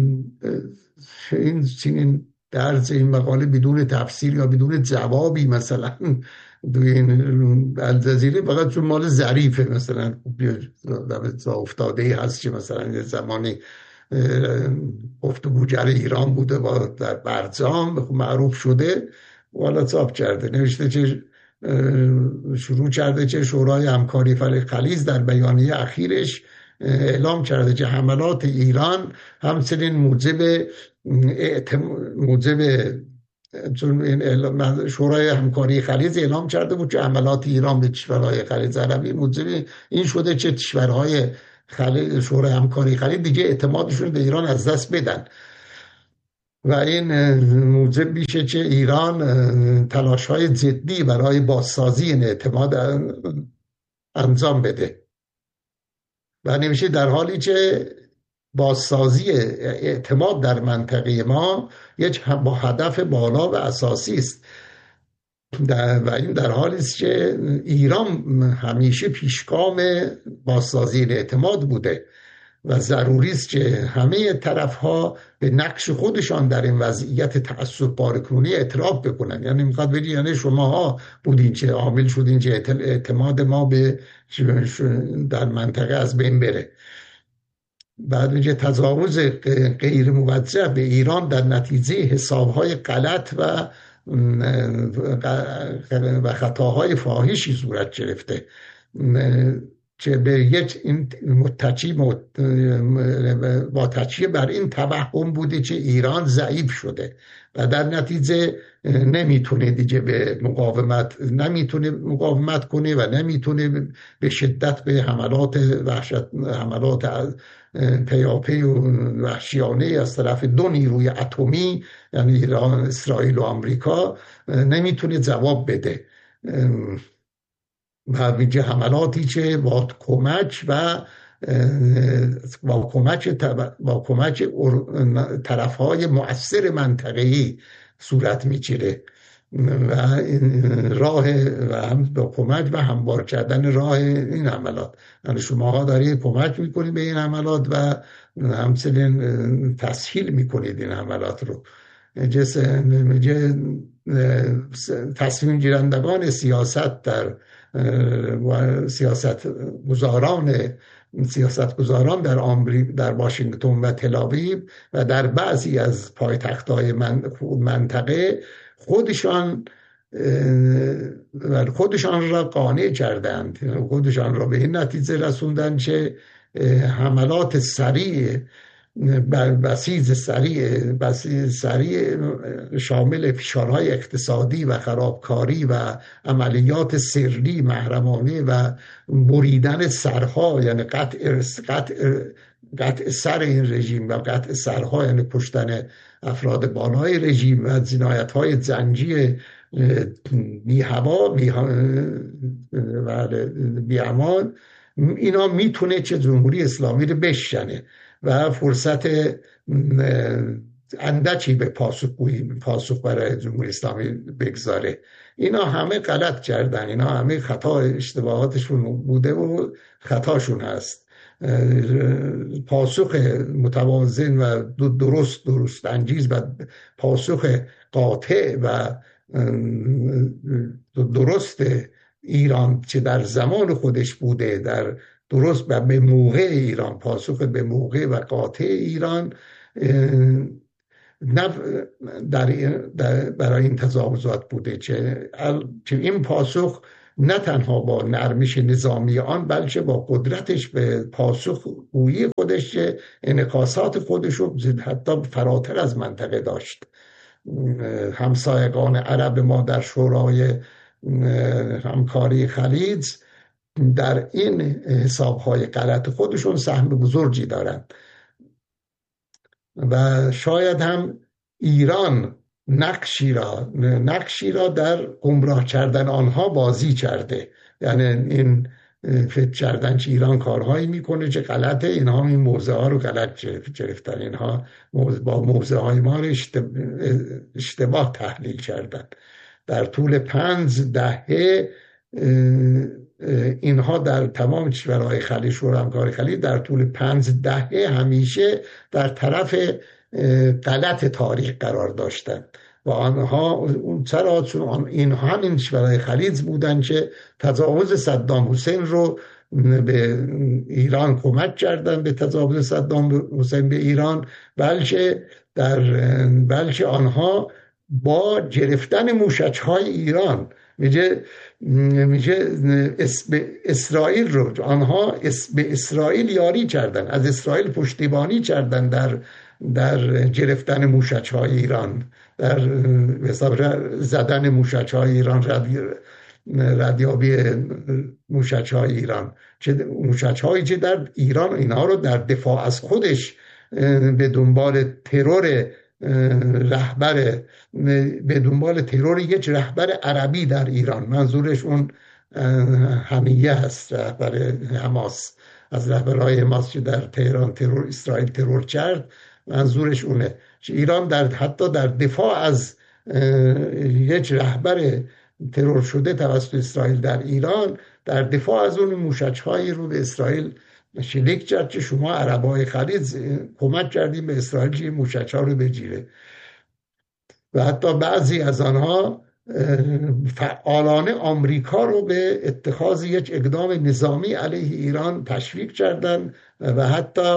این این درس این مقاله بدون تفسیر یا بدون جوابی مثلا دوی این الجزیره فقط چون مال ظریفه مثلا افتاده هست که مثلا یه زمانی گفتگوگر ایران بوده و در برجام معروف شده والا چاپ کرده، نوشته که شروع کرده که شورای همکاری خلیج در بیانیه اخیرش اعلام کرده که حملات ایران همچنین موجب موجب چون شورای همکاری خلیج اعلام کرده بود که حملات ایران به کشورهای خلیج عربی موجب این شده که کشورهای شورای همکاری خلیج دیگه اعتمادشون به ایران از دست بدن و این موجب میشه که ایران تلاش‌های جدی برای بازسازی این اعتماد انجام بده و نمیشه در حالی که بازسازی اعتماد در منطقه ما یک با هدف بالا و اساسی است و این در حالی است که ایران همیشه پیشگام بازسازی اعتماد بوده و ضروری است که همه طرف‌ها به نقش خودشان در این وضعیت تعصب بارکنونی اعتراف بکنن. یعنی میخواد بگه یعنی شماها بودین که عامل شدین که اعتماد ما به در منطقه از بین بره. بعد میگه تجاوز غیر موجه به ایران در نتیجه حسابهای غلط و و خطاهای فاحشی صورت گرفته که به یک این متکی با تکیه بر این توهم بوده که ایران ضعیف شده و در نتیجه نمیتونه دیگه به مقاومت نمیتونه مقاومت کنه و نمیتونه به شدت به حملات وحشت حملات پیاپی و وحشیانه از طرف دو نیروی اتمی یعنی ایران، اسرائیل و آمریکا نمیتونه جواب بده و میگه حملاتی که با کمک و با کمک با کمک طرف‌های مؤثر منطقه‌ای صورت میگیره و راه و هم با کمک و هموار کردن راه این حملات. یعنی شماها دارید کمک میکنید به این حملات و همچنین تسهیل میکنید این حملات رو. میگه تصمیم گیرندگان سیاست در و سیاست گزاران سیاست گزاران در آمریکا، در واشنگتن و تل‌آویو و در بعضی از پایتخت‌های منطقه خودشان خودشان را قانع کردند، خودشان را به این نتیجه رسوندند که حملات سریع بسیج سریع بسیج سریع شامل فشارهای اقتصادی و خرابکاری و عملیات سری محرمانه و بریدن سرها یعنی قطع قطع قطع سر این رژیم و قطع سرها یعنی کشتن افراد بالای رژیم و جنایت‌های جنگی بی هوا بی, بی امان، اینا میتونه چه جمهوری اسلامی رو بشکنه و فرصت اندکی به پاسخگویی پاسخ برای جمهوری اسلامی بگذاره. اینا همه غلط کردن، اینا همه خطا اشتباهاتشون بوده و خطاشون هست. پاسخ متوازن و درست درست انگیز و پاسخ قاطع و درست ایران که در زمان خودش بوده، در درست و به موقع ایران، پاسخ به موقع و قاطع ایران در برای این تظاهرات بوده که این پاسخ نه تنها با نرمش نظامی آن بلکه با قدرتش به پاسخ گویی خودش که انعکاسات خودش رو حتی فراتر از منطقه داشت. همسایگان عرب ما در شورای همکاری خلیج در این حسابهای غلط خودشون سهم بزرگی دارند و شاید هم ایران نقشی را نقشی را در گمراه کردن آنها بازی کرده. یعنی این فکر کردن که ایران کارهایی میکنه که غلطه، اینها این موضع ها رو غلط گرفتن، اینها با موضع های ما رو اشتباه تحلیل کردن. در طول پنج دهه اینها در تمام کشورهای خلیج، شورای همکاری خلیج، در طول پنج دهه همیشه در طرف غلط تاریخ قرار داشتند و آنها اون چرا چون اینها همین کشورهای خلیج بودن که تجاوز صدام حسین رو به ایران کمک کردن، به تجاوز صدام حسین به ایران، بلکه در بلکه آنها با گرفتن موشک‌های ایران میگه میگه اسرائیل رو آنها به اسرائیل یاری کردن، از اسرائیل پشتیبانی کردن در در گرفتن موشک‌های ایران، در حساب زدن موشک‌های ایران، ردیابی موشک‌های ایران، چه موشک‌هایی که در ایران اینها رو در دفاع از خودش به دنبال ترور رهبر به دنبال ترور یک رهبر عربی در ایران، منظورش اون حمیه هست، رهبر حماس، از رهبرهای حماس که در تهران ترور اسرائیل ترور کرد، منظورش اونه که ایران در حتی در دفاع از یک رهبر ترور شده توسط اسرائیل در ایران، در دفاع از اون موشک‌هایی رو به اسرائیل شلیک کرد که شما عربای خلیج کمک کردیم به اسرائیل که موشک‌ها رو بگیره. و حتی بعضی از آنها فعالانه آمریکا رو به اتخاذ یک اقدام نظامی علیه ایران تشویق کردند و حتی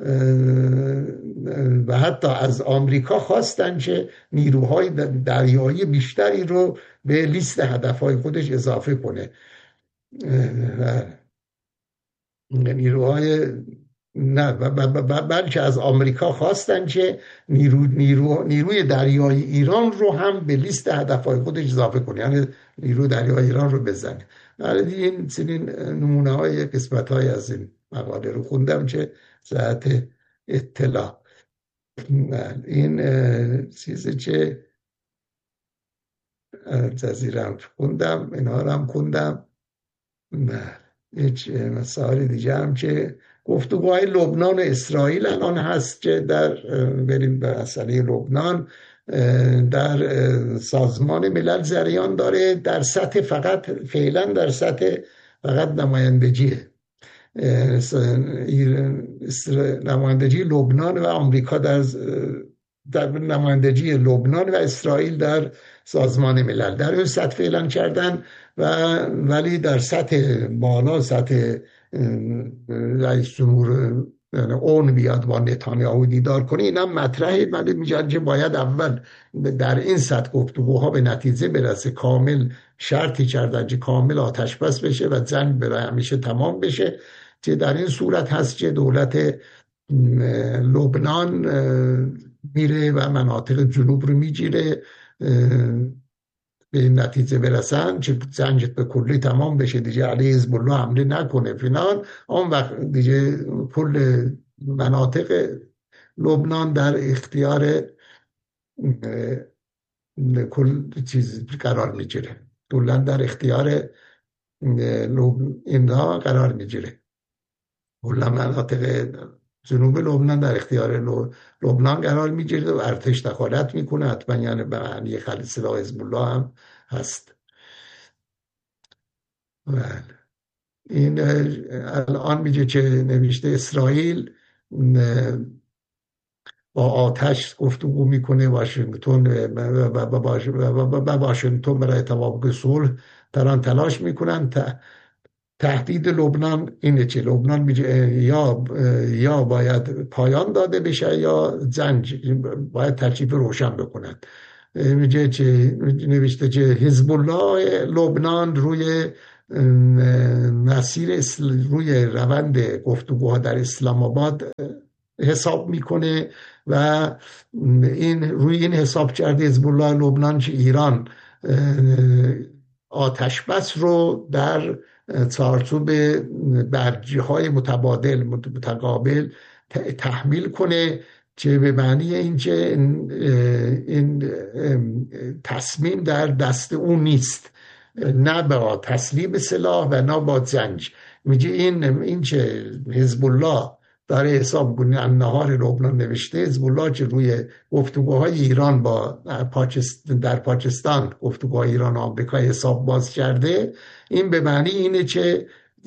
و حتی از آمریکا خواستن که نیروهای دریایی بیشتری رو به لیست هدفهای خودش اضافه کنه. نیروهای نه بلکه از آمریکا خواستن که نیرو نیرو نیروی دریایی ایران رو هم به لیست هدفهای خودش اضافه کنه، یعنی نیرو دریایی ایران رو بزنه. این چنین نمونه های قسمت های از این مقاله رو خوندم که ذات اطلاع. این چیزی که جزیره هم خوندم، اینها رو هم خوندم. یک مسائل دیگه هم که گفتگوهای لبنان و اسرائیل الان هست که در بریم به مسئله لبنان، در سازمان ملل جریان داره، در سطح فقط فعلا در سطح فقط نمایندگیه نمایندگی لبنان و آمریکا در در نمایندگی لبنان و اسرائیل در سازمان ملل در اون سطح اعلان کردن و ولی در سطح بالا، سطح رئیس جمهور اون بیاد با نتانیاهو دیدار کنه، اینم مطرحه، ولی میگن که باید اول در این سطح گفتگوها به نتیجه برسه. کامل شرطی کردن که کامل آتش بس بشه و جنگ برای همیشه تمام بشه، که در این صورت هست که دولت لبنان میره و مناطق جنوب رو میگیره، به این نتیجه برسن که جنگ به کلی تمام بشه، دیگه علیه حزب الله حمله نکنه فلان. اون وقت دیگه کل مناطق لبنان در اختیار کل چیز قرار میگیره، کلا در اختیار اینها قرار میگیره. کلا مناطق جنوب لبنان در اختیار لبنان قرار میگیره و ارتش دخالت میکنه حتما، یعنی به معنی خلید سلاح حزب الله هم هست. بله. این الان میگه که نوشته اسرائیل با آتش گفتگو میکنه واشنگتن و واشنگتن برای توافق صلح در آن تلاش میکنن. تهدید لبنان اینه که لبنان میگه یا یا باید پایان داده بشه یا جنگ، باید ترکیب روشن بکنن. میگه که نوشته که حزب الله لبنان روی مسیر روی روند گفتگوها در اسلام آباد حساب میکنه و این روی این حساب کرده حزب الله لبنان که ایران آتش بس رو در چارچوب برجی‌های متبادل متقابل تحمیل کنه، که به معنی اینکه این تصمیم در دست اون نیست، نه با تسلیم سلاح و نه با جنگ. میگه این این که حزب الله داره حساب کنه النهار لبنان نوشته حزب الله که روی گفتگوهای ایران با پاکستان در پاکستان گفتگوهای ایران و آمریکا حساب باز کرده، این به معنی اینه که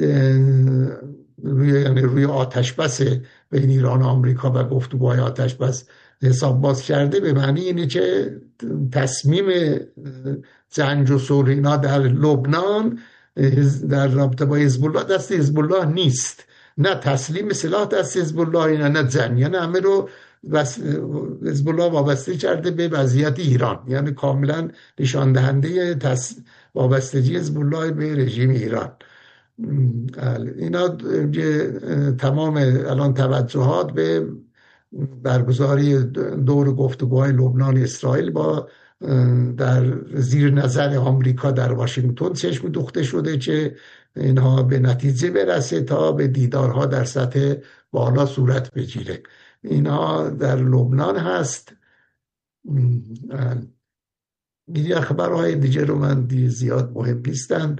روی یعنی روی آتش بس بین ایران و آمریکا و گفتگوهای آتش بس حساب باز کرده، به معنی اینه که تصمیم جنگ و صلح اینا در لبنان در رابطه با حزب الله دست حزب الله نیست، نه تسلیم سلاح دست حزب الله اینا، نه جنگ، یعنی همه رو بس حزب الله وابسته کرده به وضعیت ایران، یعنی کاملا نشان دهنده تس وابستگی حزب الله به رژیم ایران. اینا تمام الان توجهات به برگزاری دور گفتگوهای لبنان اسرائیل با در زیر نظر آمریکا در واشنگتن چشم دوخته شده که اینها به نتیجه برسه تا به دیدارها در سطح بالا صورت بگیره. اینها در لبنان هست. این خبرهای دیگه رو من زیاد مهم نیستن.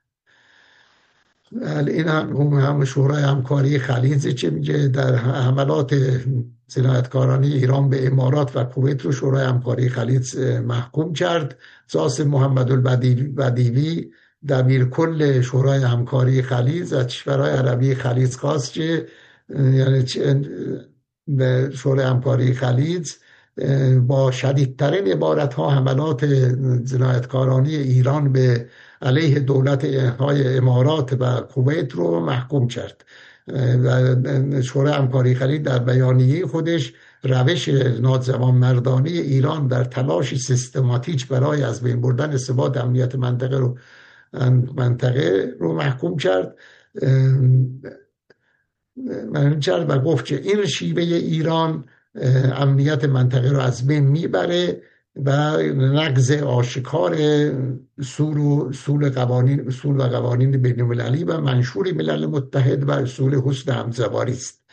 این هم هم شورای همکاری خلیج که میگه در حملات جنایتکارانه ایران به امارات و کویت رو شورای همکاری خلیج محکوم کرد. جاسم محمد البدیوی دبیر کل شورای همکاری خلیج از کشورهای عربی خلیج خواست که یعنی شورای همکاری خلیج با شدیدترین عبارتها حملات جنایتکارانه ایران به علیه دولت های امارات و کویت رو محکوم کرد و شورای همکاری خلیج در بیانیه خودش روش ناجوانمردانه ایران در تلاش سیستماتیک برای از بین بردن ثبات امنیت منطقه رو منطقه رو محکوم کرد من کرد و گفت که این شیوه ایران امنیت منطقه رو از بین میبره و نقض آشکار اصول و اصول قوانین اصول و قوانین بین المللی و منشور ملل متحد و اصول حسن همزبانی است.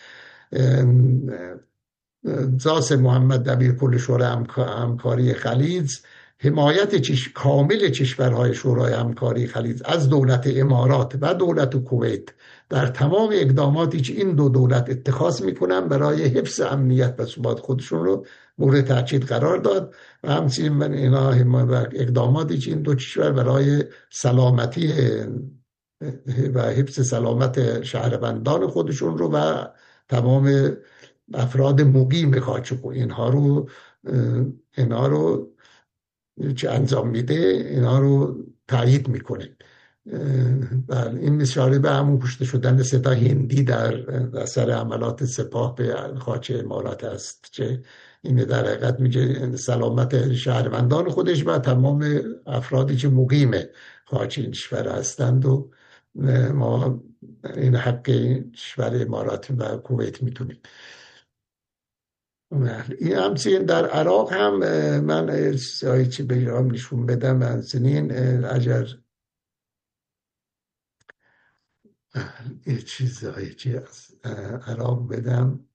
جاسم محمد دبیر کل شورای همکاری خلیج حمایت چش... کامل کشورهای شورای همکاری خلیج از دولت امارات و دولت کویت در تمام اقداماتی که این دو دولت اتخاذ میکنن برای حفظ امنیت و ثبات خودشون رو مورد تاکید قرار داد و همچنین من اینا اقداماتی که این دو کشور برای سلامتی و حفظ سلامت شهروندان خودشون رو و تمام افراد مقیم خاچوق اینها رو اینها رو چه انجام میده اینها رو تایید میکنه. بله این اشاره به همون کشته شدن سه تا هندی در اثر حملات سپاه به خاک امارات است که این در حقیقت میگه سلامت شهروندان خودش و تمام افرادی که مقیم خاک این کشور هستند و ما این حق کشور امارات و کویت میتونیم. این همچنین در عراق هم من چیزایی که بگیرم نشون بدم همچنین اگر یه چیزایی که از عراق بدم